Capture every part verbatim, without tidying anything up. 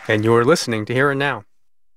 And you're listening to Here and Now.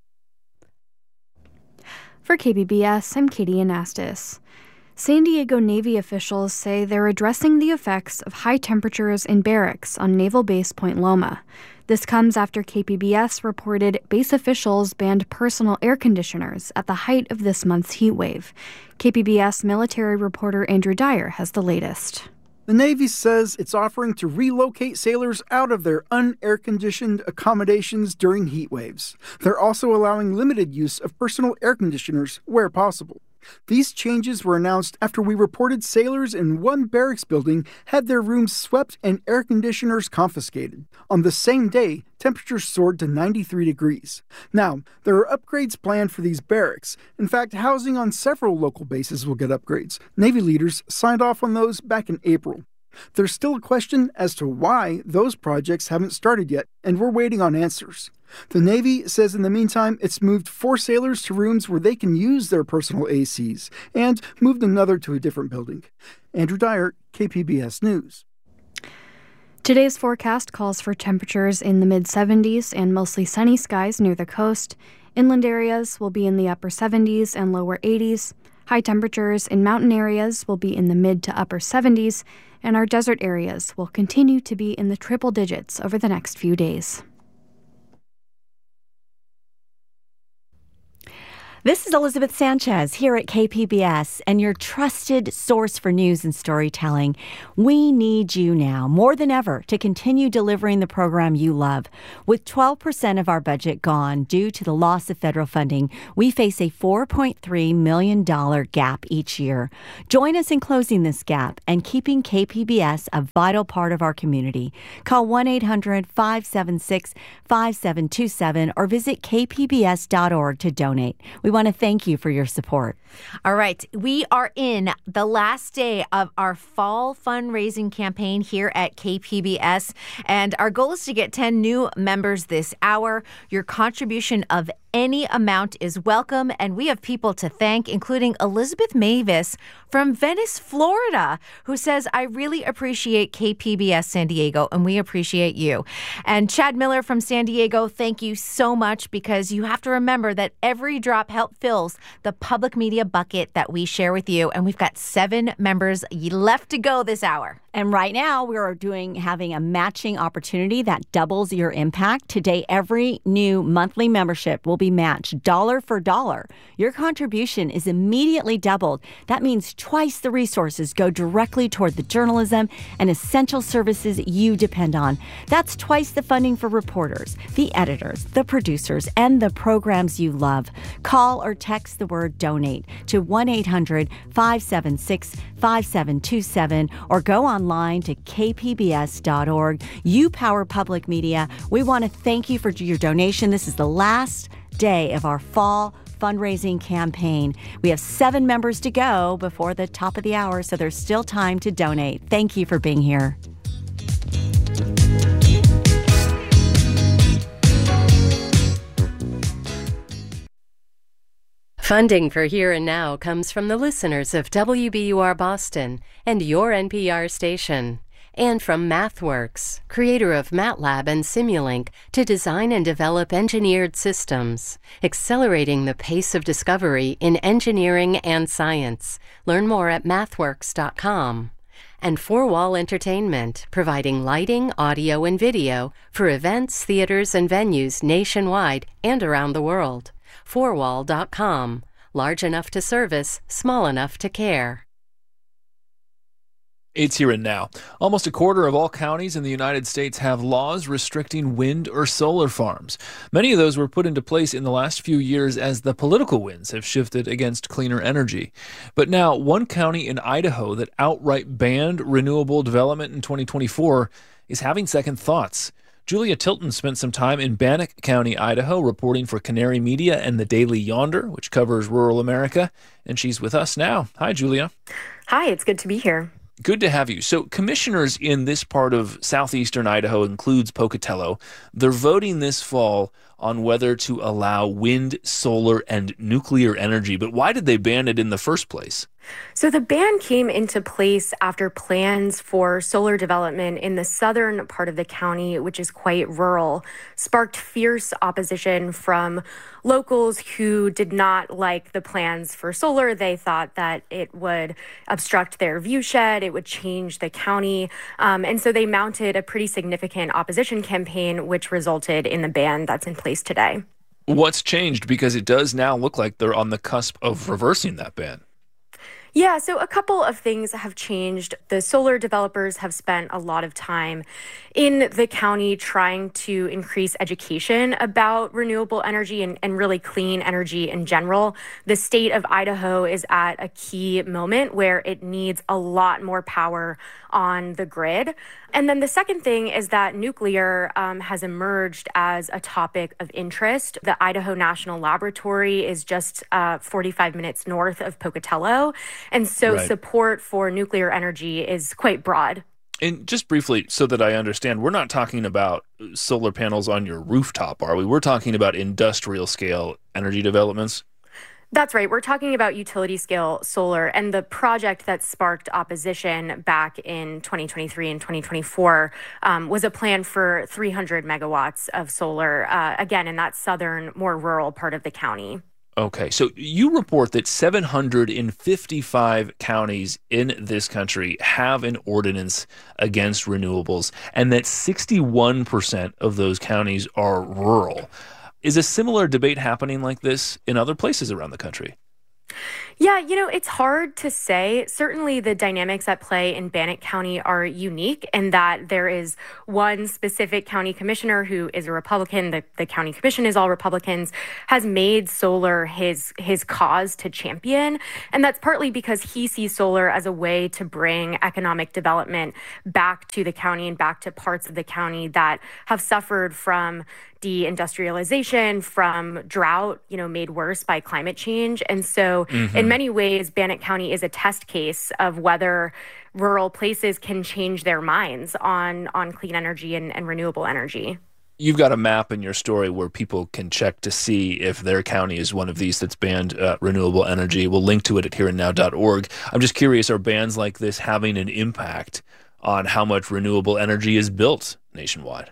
For K P B S, I'm Katie Anastas. San Diego Navy officials say they're addressing the effects of high temperatures in barracks on Naval Base Point Loma. This comes after K P B S reported base officials banned personal air conditioners at the height of this month's heat wave. K P B S military reporter Andrew Dyer has the latest. The Navy says it's offering to relocate sailors out of their unair-conditioned accommodations during heat waves. They're also allowing limited use of personal air conditioners where possible. These changes were announced after we reported sailors in one barracks building had their rooms swept and air conditioners confiscated. On the same day, temperatures soared to ninety-three degrees. Now, there are upgrades planned for these barracks. In fact, housing on several local bases will get upgrades. Navy leaders signed off on those back in April. There's still a question as to why those projects haven't started yet, and we're waiting on answers. The Navy says in the meantime, it's moved four sailors to rooms where they can use their personal A Cs, and moved another to a different building. Andrew Dyer, K P B S News. Today's forecast calls for temperatures in the mid-seventies and mostly sunny skies near the coast. Inland areas will be in the upper seventies and lower eighties. High temperatures in mountain areas will be in the mid to upper seventies, and our desert areas will continue to be in the triple digits over the next few days. This is Elizabeth Sanchez here at K P B S and your trusted source for news and storytelling. We need you now more than ever to continue delivering the program you love. With twelve percent of our budget gone due to the loss of federal funding, we face a four point three million dollars gap each year. Join us in closing this gap and keeping K P B S a vital part of our community. Call one eight hundred five seven six five seven two seven or visit k p b s dot org to donate. We want to thank you for your support. All right. We are in the last day of our fall fundraising campaign here at K P B S, and our goal is to get ten new members this hour. Your contribution of any amount is welcome, and we have people to thank, including Elizabeth Mavis from Venice, Florida, who says, I really appreciate K P B S San Diego, and we appreciate you. And Chad Miller from San Diego, thank you so much, because you have to remember that every drop help fills the public media bucket that we share with you, and we've got seven members left to go this hour. And right now, we are doing having a matching opportunity that doubles your impact. Today, every new monthly membership will be matched dollar for dollar. Your contribution is immediately doubled. That means twice the resources go directly toward the journalism and essential services you depend on. That's twice the funding for reporters, the editors, the producers, and the programs you love. Call or text the word donate to one eight hundred five seven six five seven two seven or go online to k p b s dot org. You power public media. We want to thank you for your donation. This is the last day of our fall fundraising campaign. We have seven members to go before the top of the hour, so there's still time to donate. Thank you for being here. Funding for Here and Now comes from the listeners of W B U R Boston and your N P R station, and from MathWorks, creator of MATLAB and Simulink, to design and develop engineered systems, accelerating the pace of discovery in engineering and science. Learn more at mathworks dot com. And Four Wall Entertainment, providing lighting, audio, and video for events, theaters, and venues nationwide and around the world. four wall dot com. Large enough to service, small enough to care. It's Here and Now. Almost a quarter of all counties in the United States have laws restricting wind or solar farms. Many of those were put into place in the last few years as the political winds have shifted against cleaner energy. But now, one county in Idaho that outright banned renewable development in twenty twenty-four is having second thoughts. Julia Tilton spent some time in Bannock County, Idaho, reporting for Canary Media and the Daily Yonder, which covers rural America, and she's with us now. Hi, Julia. Hi, it's good to be here. Good to have you. So commissioners in this part of southeastern Idaho, includes Pocatello, they're voting this fall on whether to allow wind, solar, and nuclear energy. But why did they ban it in the first place? So the ban came into place after plans for solar development in the southern part of the county, which is quite rural, sparked fierce opposition from locals who did not like the plans for solar. They thought that it would obstruct their viewshed, it would change the county. Um, and so they mounted a pretty significant opposition campaign, which resulted in the ban that's in place today. What's changed? Because it does now look like they're on the cusp of reversing that ban. Yeah, so a couple of things have changed. The solar developers have spent a lot of time in the county trying to increase education about renewable energy and, and really clean energy in general. The state of Idaho is at a key moment where it needs a lot more power on the grid. And then the second thing is that nuclear um, has emerged as a topic of interest. The Idaho National Laboratory is just uh, forty-five minutes north of Pocatello. And so Right. support for nuclear energy is quite broad. And just briefly, so that I understand, we're not talking about solar panels on your rooftop, are we? We're talking about industrial scale energy developments. That's right. We're talking about utility scale solar, and the project that sparked opposition back in twenty twenty-three and twenty twenty-four um, was a plan for three hundred megawatts of solar, uh, again, in that southern, more rural part of the county. Okay, so you report that seven hundred fifty-five counties in this country have an ordinance against renewables, and that sixty-one percent of those counties are rural. Is a similar debate happening like this in other places around the country? Yeah, you know, it's hard to say. Certainly the dynamics at play in Bannock County are unique in that there is one specific county commissioner who is a Republican. The, the county commission is all Republicans, has made solar his his cause to champion. And that's partly because he sees solar as a way to bring economic development back to the county and back to parts of the county that have suffered from deindustrialization, from drought, you know, made worse by climate change. And so mm-hmm. in many ways, Bannock County is a test case of whether rural places can change their minds on, on clean energy and, and renewable energy. You've got a map in your story where people can check to see if their county is one of these that's banned uh, renewable energy. We'll link to it at here and now dot org. I'm just curious, are bans like this having an impact on how much renewable energy is built nationwide?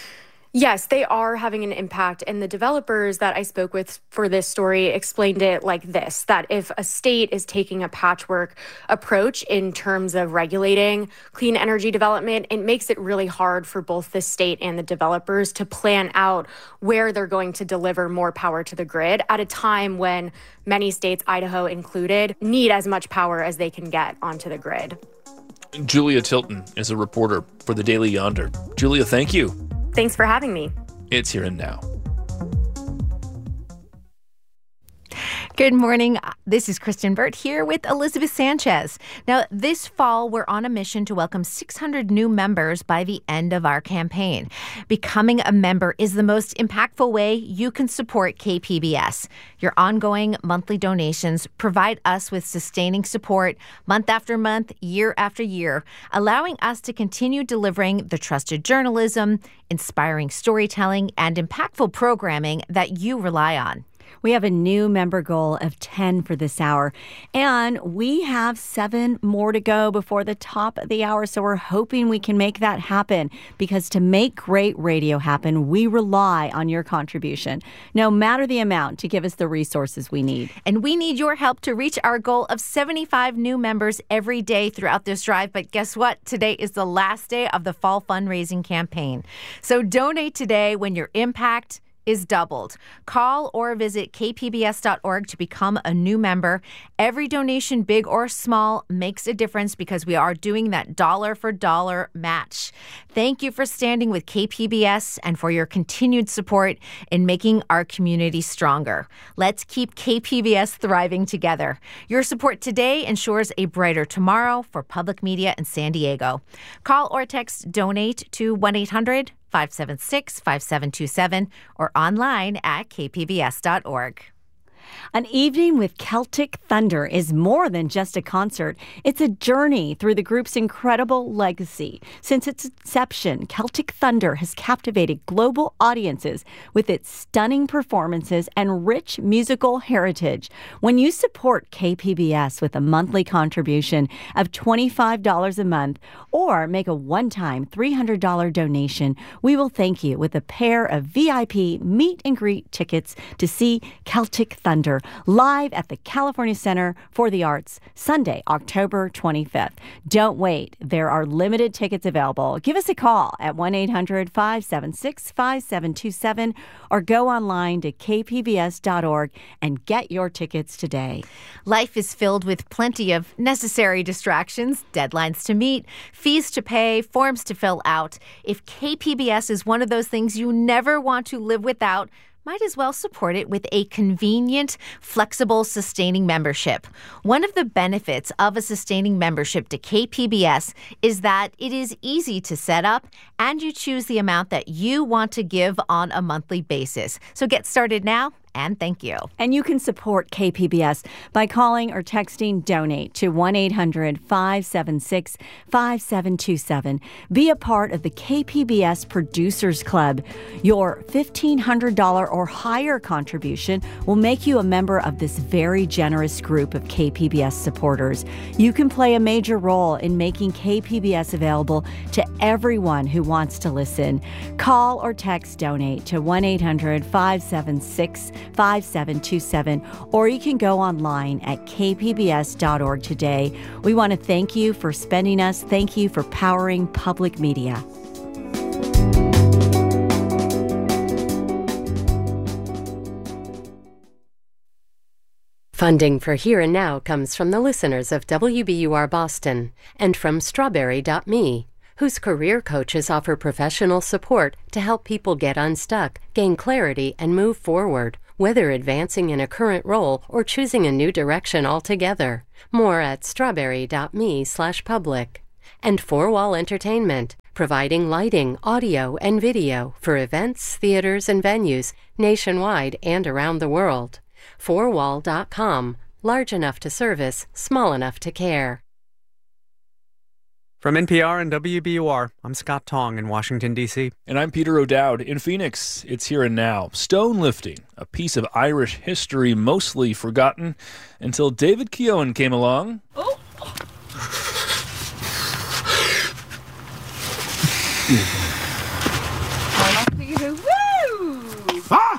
Yes, they are having an impact. And the developers that I spoke with for this story explained it like this, that if a state is taking a patchwork approach in terms of regulating clean energy development, it makes it really hard for both the state and the developers to plan out where they're going to deliver more power to the grid at a time when many states, Idaho included, need as much power as they can get onto the grid. Julia Tilton is a reporter for the Daily Yonder. Julia, thank you. Thanks for having me. It's Here and Now. Good morning. This is Kristen Burt here with Elizabeth Sanchez. Now, this fall, we're on a mission to welcome six hundred new members by the end of our campaign. Becoming a member is the most impactful way you can support K P B S. Your ongoing monthly donations provide us with sustaining support month after month, year after year, allowing us to continue delivering the trusted journalism, inspiring storytelling, and impactful programming that you rely on. We have a new member goal of ten for this hour, and we have seven more to go before the top of the hour, so we're hoping we can make that happen, because to make great radio happen, we rely on your contribution, no matter the amount, to give us the resources we need. And we need your help to reach our goal of seventy-five new members every day throughout this drive. But guess what? Today is the last day of the fall fundraising campaign. So donate today when your impact is doubled. Call or visit k p b s dot org to become a new member. Every donation, big or small, makes a difference because we are doing that dollar for dollar match. Thank you for standing with K P B S and for your continued support in making our community stronger. Let's keep K P B S thriving together. Your support today ensures a brighter tomorrow for public media in San Diego. Call or text donate to one eight hundred five seven six five seven two seven or online at k p b s dot org. An evening with Celtic Thunder is more than just a concert. It's a journey through the group's incredible legacy. Since its inception, Celtic Thunder has captivated global audiences with its stunning performances and rich musical heritage. When you support K P B S with a monthly contribution of twenty-five dollars a month or make a one-time three hundred dollars donation, we will thank you with a pair of V I P meet and greet tickets to see Celtic Thunder live at the California Center for the Arts, Sunday, October twenty-fifth. Don't wait. There are limited tickets available. Give us a call at one eight hundred five seven six five seven two seven or go online to k p b s dot org and get your tickets today. Life is filled with plenty of necessary distractions, deadlines to meet, fees to pay, forms to fill out. If K P B S is one of those things you never want to live without, might as well support it with a convenient, flexible, sustaining membership. One of the benefits of a sustaining membership to K P B S is that it is easy to set up and you choose the amount that you want to give on a monthly basis. So get started now. And thank you. And you can support K P B S by calling or texting DONATE to one eight hundred five seven six five seven two seven. Be a part of the K P B S Producers Club. Your fifteen hundred dollars or higher contribution will make you a member of this very generous group of K P B S supporters. You can play a major role in making K P B S available to everyone who wants to listen. Call or text DONATE to one eight hundred five seven six five seven two seven, or you can go online at k p b s dot org today. We want to thank you for spending us. Thank you for powering public media. Funding for Here and Now comes from the listeners of W B U R Boston and from strawberry dot me, whose career coaches offer professional support to help people get unstuck, gain clarity, and move forward, whether advancing in a current role or choosing a new direction altogether. More at strawberry dot me slash public. And Four Wall Entertainment, providing lighting, audio, and video for events, theaters, and venues nationwide and around the world. four wall dot com, large enough to service, small enough to care. From N P R and W B U R, I'm Scott Tong in Washington, D C And I'm Peter O'Dowd in Phoenix. It's Here and Now. Stone lifting, a piece of Irish history mostly forgotten until David Keown came along. Oh! Ah!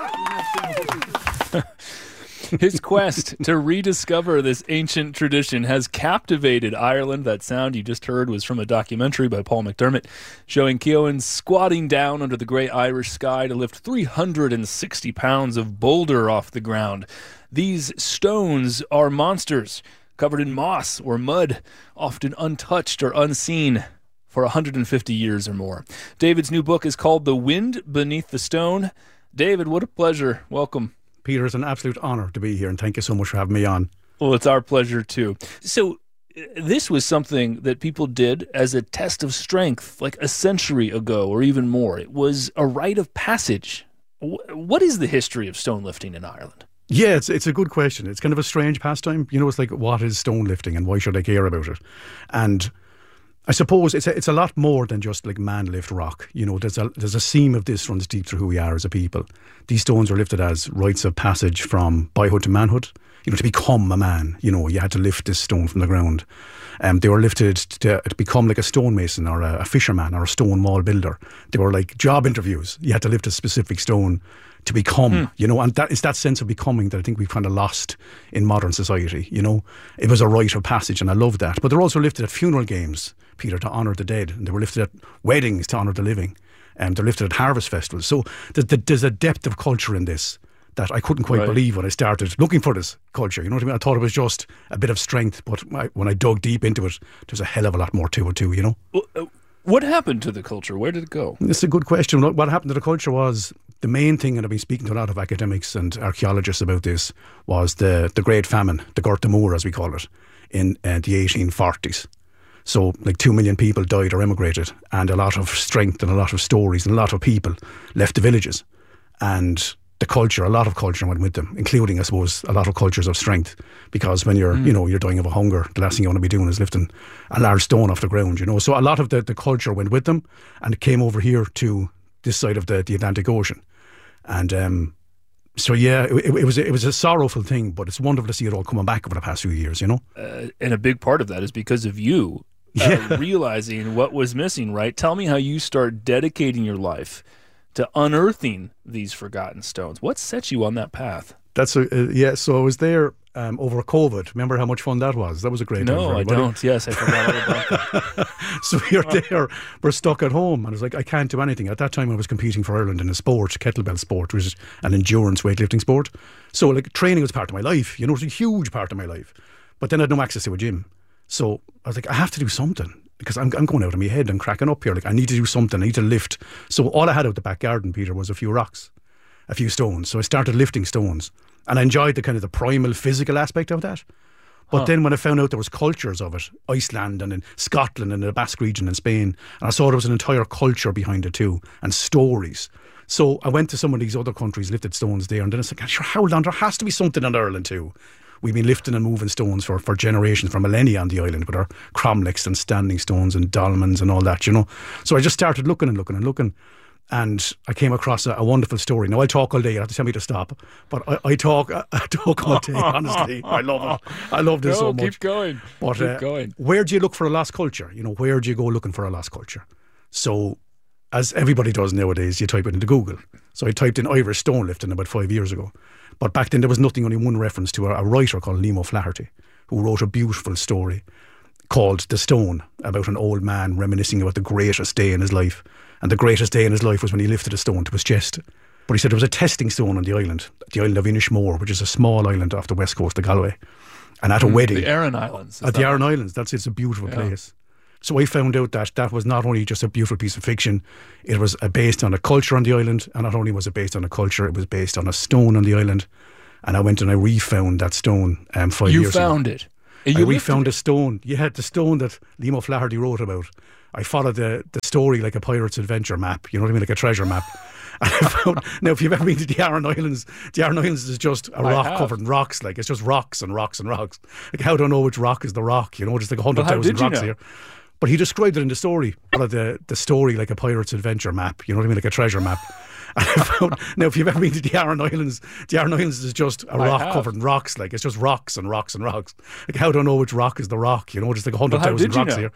His quest to rediscover this ancient tradition has captivated Ireland. That sound you just heard was from a documentary by Paul McDermott showing Keown squatting down under the grey Irish sky to lift three hundred sixty pounds of boulder off the ground. These stones are monsters, covered in moss or mud, often untouched or unseen for one hundred fifty years or more. David's new book is called The Wind Beneath the Stone. David, what a pleasure. Welcome. Peter, it's an absolute honour to be here, and thank you so much for having me on. Well, it's our pleasure, too. So, this was something that people did as a test of strength like a century ago or even more. It was a rite of passage. What is the history of stone lifting in Ireland? Yeah, it's it's a good question. It's kind of a strange pastime. You know, it's like, what is stone lifting and why should I care about it? And I suppose it's a, it's a lot more than just like man lift rock. You know, there's a there's a seam of this runs deep through who we are as a people. These stones are lifted as rites of passage from boyhood to manhood. You know, to become a man, you know, you had to lift this stone from the ground. Um, they were lifted to, to become like a stonemason or a, a fisherman or a stone wall builder. They were like job interviews. You had to lift a specific stone to become, hmm. you know, and that it's that sense of becoming that I think we've kind of lost in modern society, you know. It was a rite of passage and I love that. But they're also lifted at funeral games, Peter, to honour the dead. And they were lifted at weddings to honour the living. And um, they're lifted at harvest festivals. So th- th- there's a depth of culture in this that I couldn't quite right. believe when I started looking for this culture. You know what I mean? I thought it was just a bit of strength, but I, when I dug deep into it, there's a hell of a lot more to it too, you know? Well, uh, what happened to the culture? Where did it go? It's a good question. What happened to the culture was, the main thing, and I've been speaking to a lot of academics and archaeologists about this, was the, the Great Famine, the Gorta Mór as we call it, in uh, the eighteen forties. So like two million people died or emigrated, and a lot of strength and a lot of stories and a lot of people left the villages. And the culture, a lot of culture went with them, including, I suppose, a lot of cultures of strength. Because when you're, mm. you know, you're dying of a hunger, the last thing you want to be doing is lifting a large stone off the ground, you know. So a lot of the, the culture went with them, and it came over here to this side of the, the Atlantic Ocean. And um, so, yeah, it, it was it was a sorrowful thing, but it's wonderful to see it all coming back over the past few years, you know. Uh, and a big part of that is because of you uh, yeah. realizing what was missing, right? Tell me how you start dedicating your life to unearthing these forgotten stones. What set you on that path? That's a uh, yeah. So I was there um, over COVID. Remember how much fun that was? That was a great no, time for everybody. No, I don't. Yes, I forgot all about that. So we were there. We're stuck at home, and I was like, I can't do anything. At that time, I was competing for Ireland in a sport, kettlebell sport, which is an endurance weightlifting sport. So like training was part of my life. You know, it was a huge part of my life. But then I had no access to a gym. So I was like, I have to do something. Because I'm, I'm going out of my head and cracking up here. Like, I need to do something. I need to lift. So all I had out the back garden, Peter, was a few rocks, a few stones. So I started lifting stones. And I enjoyed the kind of the primal physical aspect of that. But huh. then when I found out there was cultures of it, Iceland and in Scotland and the Basque region in Spain, and I saw there was an entire culture behind it too, and stories. So I went to some of these other countries, lifted stones there, and then I was like, sure, how long? There has to be something in Ireland too. We've been lifting and moving stones for, for generations, for millennia on the island with our cromlechs and standing stones and dolmens and all that, you know. So I just started looking and looking and looking, and I came across a, a wonderful story. Now, I talk all day, you have to tell me to stop, but I, I talk I talk all day, honestly. I love it. I love this no, so much. keep going. But keep uh, going. Where do you look for a lost culture? You know, where do you go looking for a lost culture? So, as everybody does nowadays, you type it into Google. So I typed in Irish stone lifting about five years ago. But back then there was nothing, only one reference to a, a writer called Liam O'Flaherty, who wrote a beautiful story called The Stone, about an old man reminiscing about the greatest day in his life. And the greatest day in his life was when he lifted a stone to his chest. But he said there was a testing stone on the island, the island of Inishmore, which is a small island off the west coast of Galway. And at a mm, wedding... The Aran Islands. At the Aran Islands, that's it's a beautiful yeah. place. So I found out that that was not only just a beautiful piece of fiction, it was uh, based on a culture on the island, and not only was it based on a culture, it was based on a stone on the island. And I went and I refound that stone um, five you years ago. You found it? I refound a stone. Yeah, the stone that Liam O'Flaherty wrote about. I followed the, the story like a pirate's adventure map, you know what I mean, like a treasure map. And I found, now, if you've ever been to the Aran Islands, the Aran Islands is just a rock covered in rocks. Like, it's just rocks and rocks and rocks. Like, how do I know which rock is the rock? You know, just like a hundred thousand rocks know? here. But he described it in the story, the the story like a pirate's adventure map. You know what I mean, like a treasure map. And I found, now, if you've ever been to the Aran Islands, the Aran Islands is just a I rock have. covered in rocks. Like, it's just rocks and rocks and rocks. Like, how do I know which rock is the rock? You know, just like a hundred well, thousand rocks know? here.